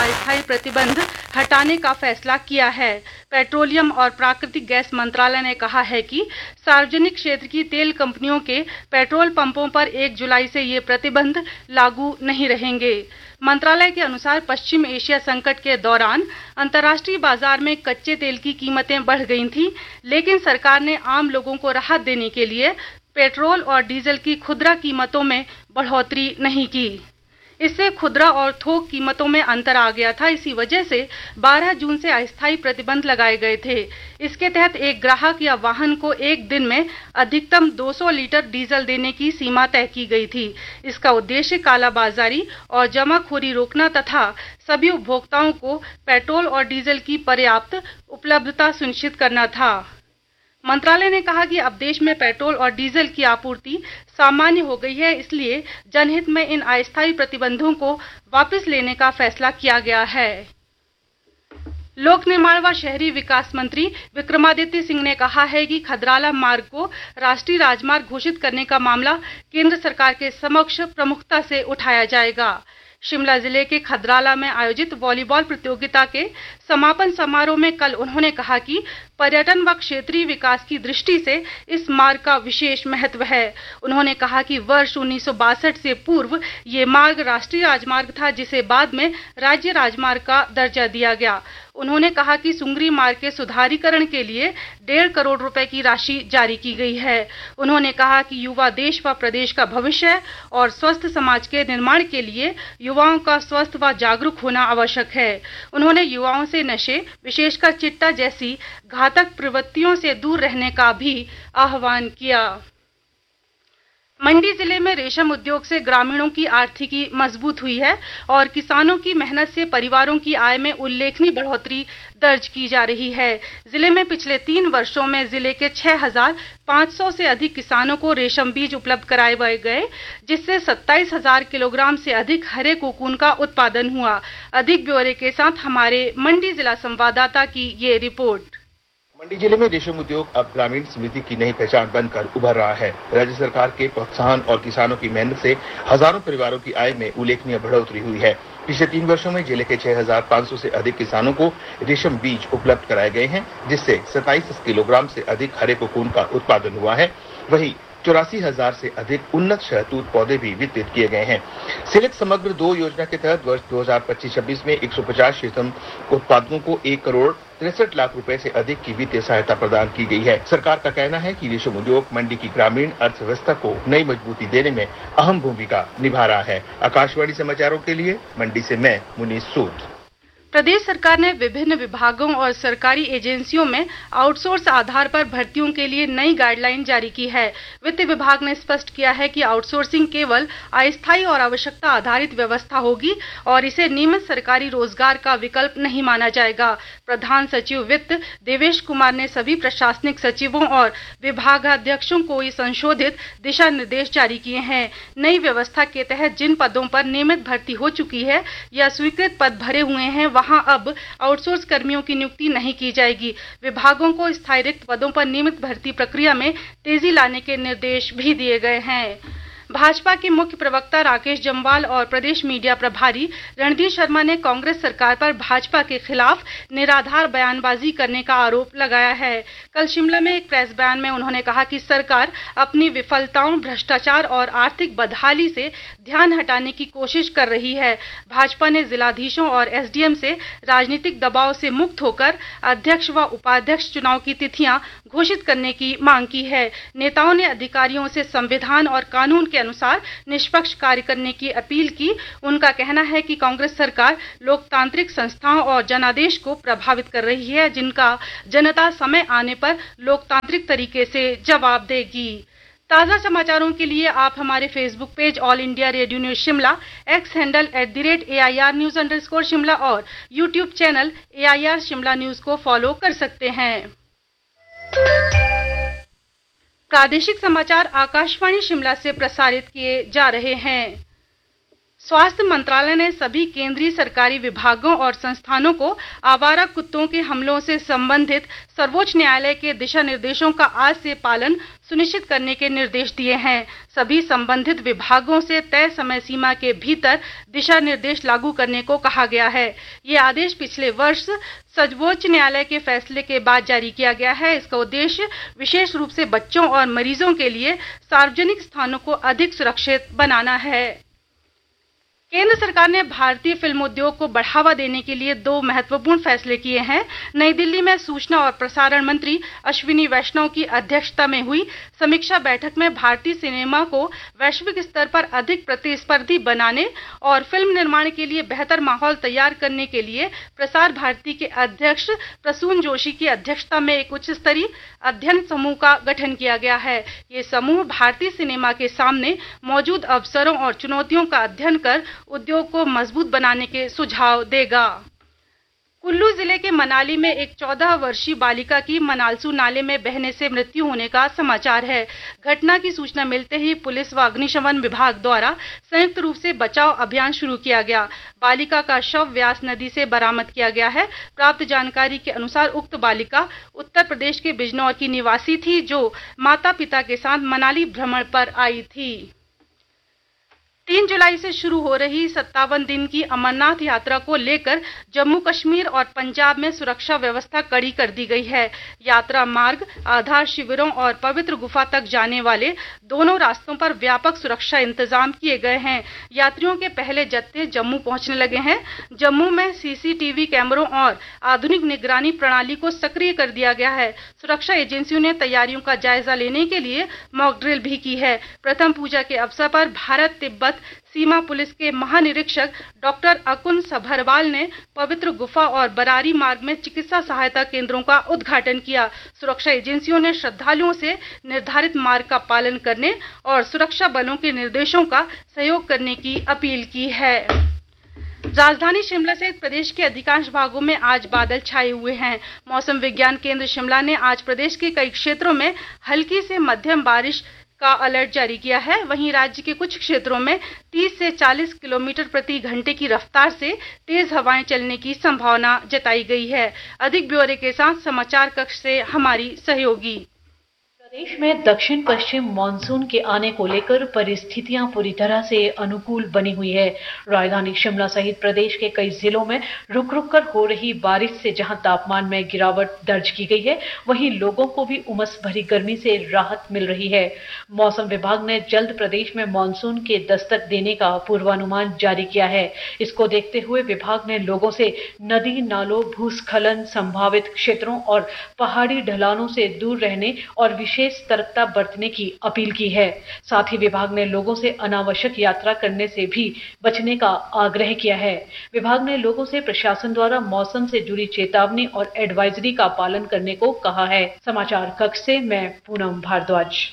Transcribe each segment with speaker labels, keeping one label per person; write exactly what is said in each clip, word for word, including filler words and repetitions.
Speaker 1: अस्थायी प्रतिबंध हटाने का फैसला किया है। पेट्रोलियम और प्राकृतिक गैस मंत्रालय ने कहा है कि सार्वजनिक क्षेत्र की तेल कंपनियों के पेट्रोल पंपों पर एक जुलाई से ये प्रतिबंध लागू नहीं रहेंगे। मंत्रालय के अनुसार पश्चिम एशिया संकट के दौरान अंतर्राष्ट्रीय बाजार में कच्चे तेल की कीमतें बढ़ गई थीं, लेकिन सरकार ने आम लोगों को राहत देने के लिए पेट्रोल और डीजल की खुदरा कीमतों में बढ़ोतरी नहीं की। इससे खुदरा और थोक कीमतों में अंतर आ गया था। इसी वजह से बारह जून से अस्थायी प्रतिबंध लगाए गए थे। इसके तहत एक ग्राहक या वाहन को एक दिन में अधिकतम दो सौ लीटर डीजल देने की सीमा तय की गई थी। इसका उद्देश्य कालाबाजारी और जमाखोरी रोकना तथा सभी उपभोक्ताओं को पेट्रोल और डीजल की पर्याप्त उपलब्धता सुनिश्चित करना था। मंत्रालय ने कहा कि अब देश में पेट्रोल और डीजल की आपूर्ति सामान्य हो गई है, इसलिए जनहित में इन अस्थायी प्रतिबंधों को वापस लेने का फैसला किया गया है। लोक निर्माण व शहरी विकास मंत्री विक्रमादित्य सिंह ने कहा है कि खदराला मार्ग को राष्ट्रीय राजमार्ग घोषित करने का मामला केंद्र सरकार के समक्ष प्रमुखता से उठाया जाएगा। शिमला जिले के खदराला में आयोजित वॉलीबॉल प्रतियोगिता के समापन समारोह में कल उन्होंने कहा कि पर्यटन व क्षेत्रीय विकास की दृष्टि से इस मार्ग का विशेष महत्व है। उन्होंने कहा कि वर्ष उन्नीस सौ बासठ से पूर्व ये मार्ग राष्ट्रीय राजमार्ग था, जिसे बाद में राज्य राजमार्ग का दर्जा दिया गया। उन्होंने कहा कि सुंगरी मार्ग के सुधारीकरण के लिए डेढ़ करोड़ रुपए की राशि जारी की गई है। उन्होंने कहा कि युवा देश व प्रदेश का भविष्य है और स्वस्थ समाज के निर्माण के लिए युवाओं का स्वस्थ व जागरूक होना आवश्यक है। उन्होंने युवाओं से नशे, विशेषकर चिट्टा जैसी घातक प्रवृत्तियों से दूर रहने का भी आह्वान किया। मंडी जिले में रेशम उद्योग से ग्रामीणों की आर्थिकी मजबूत हुई है और किसानों की मेहनत से परिवारों की आय में उल्लेखनीय बढ़ोतरी दर्ज की जा रही है। जिले में पिछले तीन वर्षों में जिले के छह हजार पाँच सौ से अधिक किसानों को रेशम बीज उपलब्ध कराए गए, जिससे सत्ताईस हजार किलोग्राम से अधिक हरे कोकून का उत्पादन हुआ। अधिक ब्यौरे के साथ हमारे मंडी जिला संवाददाता की ये रिपोर्ट।
Speaker 2: मंडी जिले में रेशम उद्योग अब ग्रामीण समृद्धि की नई पहचान बनकर उभर रहा है। राज्य सरकार के प्रोत्साहन और किसानों की मेहनत से हजारों परिवारों की आय में उल्लेखनीय बढ़ोतरी हुई है। पिछले तीन वर्षों में जिले के छह हजार पाँच सौ से अधिक किसानों को रेशम बीज उपलब्ध कराए गए हैं, जिससे सत्ताईस किलोग्राम से अधिक हरे कोकून का उत्पादन हुआ है। वहीं चौरासी हजार से अधिक उन्नत शहतूत पौधे भी वितरित किए गए हैं। सिलेक्ट समग्र दो योजना के तहत वर्ष दो हजार पच्चीस छब्बीस में एक सौ पचास रेशम उत्पादकों को एक करोड़ तिरसठ लाख रुपए से अधिक की वित्तीय सहायता प्रदान की गई है। सरकार का कहना है कि रेशम उद्योग मंडी की ग्रामीण अर्थव्यवस्था को नई मजबूती देने में अहम भूमिका निभा रहा है। आकाशवाणी समाचारों के लिए मंडी से मैं मुनीस सूद।
Speaker 1: प्रदेश सरकार ने विभिन्न विभागों और सरकारी एजेंसियों में आउटसोर्स आधार पर भर्तियों के लिए नई गाइडलाइन जारी की है। वित्त विभाग ने स्पष्ट किया है कि आउटसोर्सिंग केवल अस्थायी और आवश्यकता आधारित व्यवस्था होगी और इसे नियमित सरकारी रोजगार का विकल्प नहीं माना जाएगा। प्रधान सचिव वित्त देवेश कुमार ने सभी प्रशासनिक सचिवों और विभागाध्यक्षों को ये संशोधित दिशा निर्देश जारी किए हैं। नई व्यवस्था के तहत जिन पदों पर नियमित भर्ती हो चुकी है या स्वीकृत पद भरे हुए हैं, वहां अब आउटसोर्स कर्मियों की नियुक्ति नहीं की जाएगी। विभागों को स्थायी रिक्त पदों पर नियमित भर्ती प्रक्रिया में तेजी लाने के निर्देश भी दिए गए हैं। भाजपा के मुख्य प्रवक्ता राकेश जम्वाल और प्रदेश मीडिया प्रभारी रणधीर शर्मा ने कांग्रेस सरकार पर भाजपा के खिलाफ निराधार बयानबाजी करने का आरोप लगाया है। कल शिमला में एक प्रेस बयान में उन्होंने कहा कि सरकार अपनी विफलताओं, भ्रष्टाचार और आर्थिक बदहाली से ध्यान हटाने की कोशिश कर रही है। भाजपा ने जिलाधीशों और एसडीएम से राजनीतिक दबाव से मुक्त होकर अध्यक्ष व उपाध्यक्ष चुनाव की तिथियां घोषित करने की मांग की है। नेताओं ने अधिकारियों से संविधान और कानून के अनुसार निष्पक्ष कार्य करने की अपील की। उनका कहना है कि कांग्रेस सरकार लोकतांत्रिक संस्थाओं और जनादेश को प्रभावित कर रही है, जिनका जनता समय आने पर लोकतांत्रिक तरीके से जवाब देगी। ताज़ा समाचारों के लिए आप हमारे Facebook page all India radio news Shimla, x handle at the rate A I R news under score Shimla और YouTube channel A I R Shimla news को फॉलो कर सकते हैं। प्रादेशिक समाचार आकाशवाणी शिमला से प्रसारित किए जा रहे हैं। स्वास्थ्य मंत्रालय ने सभी केंद्रीय सरकारी विभागों और संस्थानों को आवारा कुत्तों के हमलों से संबंधित सर्वोच्च न्यायालय के दिशा निर्देशों का आज से पालन सुनिश्चित करने के निर्देश दिए हैं। सभी संबंधित विभागों से तय समय सीमा के भीतर दिशा निर्देश लागू करने को कहा गया है। ये आदेश पिछले वर्ष सर्वोच्च न्यायालय के फैसले के बाद जारी किया गया है। इसका उद्देश्य विशेष रूप से बच्चों और मरीजों के लिए सार्वजनिक स्थानों को अधिक सुरक्षित बनाना है। केंद्र सरकार ने भारतीय फिल्म उद्योग को बढ़ावा देने के लिए दो महत्वपूर्ण फैसले किए हैं। नई दिल्ली में सूचना और प्रसारण मंत्री अश्विनी वैष्णव की अध्यक्षता में हुई समीक्षा बैठक में भारतीय सिनेमा को वैश्विक स्तर पर अधिक प्रतिस्पर्धी बनाने और फिल्म निर्माण के लिए बेहतर माहौल तैयार करने के लिए प्रसार भारती के अध्यक्ष प्रसून जोशी की अध्यक्षता में एक उच्च स्तरीय अध्ययन समूह का गठन किया गया है। ये समूह भारतीय सिनेमा के सामने मौजूद अवसरों और चुनौतियों का अध्ययन कर उद्योग को मजबूत बनाने के सुझाव देगा। कुल्लू जिले के मनाली में एक चौदह वर्षीय बालिका की मनालसू नाले में बहने से मृत्यु होने का समाचार है। घटना की सूचना मिलते ही पुलिस व अग्निशमन विभाग द्वारा संयुक्त रूप से बचाव अभियान शुरू किया गया। बालिका का शव व्यास नदी से बरामद किया गया है। प्राप्त जानकारी के अनुसार उक्त बालिका उत्तर प्रदेश के बिजनौर की निवासी थी, जो माता पिता के साथ मनाली भ्रमण पर आई थी। तीन जुलाई से शुरू हो रही सत्तावन दिन की अमरनाथ यात्रा को लेकर जम्मू कश्मीर और पंजाब में सुरक्षा व्यवस्था कड़ी कर दी गई है। यात्रा मार्ग, आधार शिविरों और पवित्र गुफा तक जाने वाले दोनों रास्तों पर व्यापक सुरक्षा इंतजाम किए गए हैं। यात्रियों के पहले जत्थे जम्मू पहुंचने लगे हैं। जम्मू में सीसीटीवी कैमरों और आधुनिक निगरानी प्रणाली को सक्रिय कर दिया गया है। सुरक्षा एजेंसियों ने तैयारियों का जायजा लेने के लिए मॉक ड्रिल भी की है। प्रथम पूजा के अवसर पर भारत तिब्बत सीमा पुलिस के महानिरीक्षक डॉक्टर अकुन सभरवाल ने पवित्र गुफा और बरारी मार्ग में चिकित्सा सहायता केंद्रों का उद्घाटन किया। सुरक्षा एजेंसियों ने श्रद्धालुओं से निर्धारित मार्ग का पालन करने और सुरक्षा बलों के निर्देशों का सहयोग करने की अपील की है। राजधानी शिमला सहित प्रदेश के अधिकांश भागों में आज बादल छाए हुए हैं। मौसम विज्ञान केंद्र शिमला ने आज प्रदेश के कई क्षेत्रों में हल्की से मध्यम बारिश का अलर्ट जारी किया है। वहीं राज्य के कुछ क्षेत्रों में तीस से चालीस किलोमीटर प्रति घंटे की रफ्तार से तेज हवाएं चलने की संभावना जताई गई है। अधिक ब्यौरे के साथ समाचार कक्ष से हमारी सहयोगी।
Speaker 3: प्रदेश में दक्षिण पश्चिम मानसून के आने को लेकर परिस्थितियां पूरी तरह से अनुकूल बनी हुई है। राजधानी शिमला सहित प्रदेश के कई जिलों में रुक रुक कर हो रही बारिश से जहां तापमान में गिरावट दर्ज की गई है, वहीं लोगों को भी उमस भरी गर्मी से राहत मिल रही है। मौसम विभाग ने जल्द प्रदेश में मानसून के दस्तक देने का पूर्वानुमान जारी किया है। इसको देखते हुए विभाग ने लोगों से नदी नालों, भूस्खलन संभावित क्षेत्रों और पहाड़ी ढलानों से दूर रहने और विशेष सतर्कता बरतने की अपील की है। साथ ही विभाग ने लोगों से अनावश्यक यात्रा करने से भी बचने का आग्रह किया है। विभाग ने लोगों से प्रशासन द्वारा मौसम से जुड़ी चेतावनी और एडवाइजरी का पालन करने को कहा है। समाचार कक्ष से मैं पूनम भारद्वाज।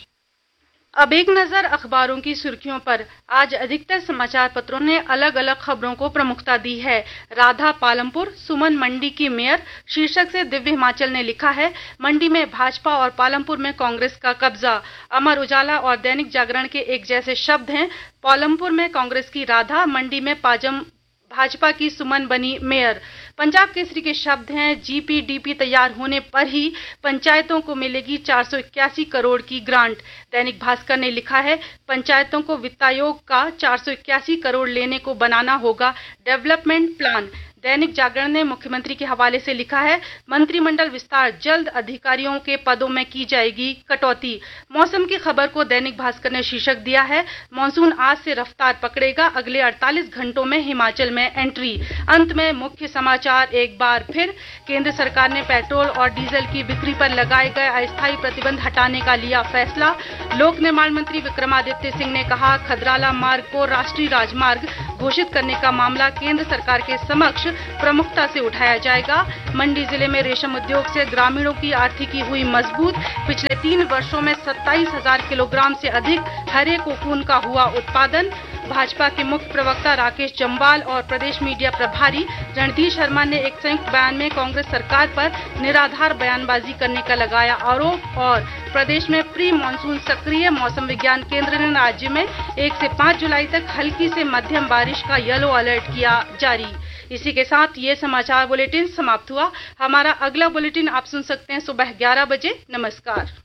Speaker 1: अब एक नजर अखबारों की सुर्खियों पर। आज अधिकतर समाचार पत्रों ने अलग अलग खबरों को प्रमुखता दी है। राधा पालमपुर, सुमन मंडी की मेयर शीर्षक से दिव्य हिमाचल ने लिखा है, मंडी में भाजपा और पालमपुर में कांग्रेस का कब्जा। अमर उजाला और दैनिक जागरण के एक जैसे शब्द हैं। पालमपुर में कांग्रेस की राधा, मंडी में पाजम भाजपा की सुमन बनी मेयर। पंजाब केसरी के शब्द हैं, जीपीडीपी तैयार होने पर ही पंचायतों को मिलेगी चार सौ इक्यासी करोड़ की ग्रांट। दैनिक भास्कर ने लिखा है, पंचायतों को वित्तायोग का चार सौ इक्यासी करोड़ लेने को बनाना होगा डेवलपमेंट प्लान। दैनिक जागरण ने मुख्यमंत्री के हवाले से लिखा है, मंत्रिमंडल विस्तार जल्द, अधिकारियों के पदों में की जाएगी कटौती। मौसम की खबर को दैनिक भास्कर ने शीर्षक दिया है, मानसून आज से रफ्तार पकड़ेगा, अगले अड़तालीस घंटों में हिमाचल में एंट्री। अंत में मुख्य समाचार एक बार फिर। केंद्र सरकार ने पेट्रोल और डीजल की बिक्री पर लगाए गए अस्थायी प्रतिबंध हटाने का लिया फैसला। लोक निर्माण मंत्री विक्रमादित्य सिंह ने कहा, खदराला मार्ग को राष्ट्रीय राजमार्ग घोषित करने का मामला केंद्र सरकार के समक्ष प्रमुखता से उठाया जाएगा। मंडी जिले में रेशम उद्योग से ग्रामीणों की आर्थिकी हुई मजबूत। पिछले तीन वर्षों में सत्ताईस हजार किलोग्राम से अधिक हरे कोकून का हुआ उत्पादन। भाजपा के मुख्य प्रवक्ता राकेश जम्वाल और प्रदेश मीडिया प्रभारी रणधीर शर्मा ने एक संयुक्त बयान में कांग्रेस सरकार पर निराधार बयानबाजी करने का लगाया आरोप और प्रदेश में प्री मानसून सक्रिय। मौसम विज्ञान केंद्र ने राज्य में एक से पाँच जुलाई तक हल्की से मध्यम बारिश का येलो अलर्ट किया जारी। इसी के साथ ये समाचार बुलेटिन समाप्त हुआ। हमारा अगला बुलेटिन आप सुन सकते हैं सुबह ग्यारह बजे। नमस्कार।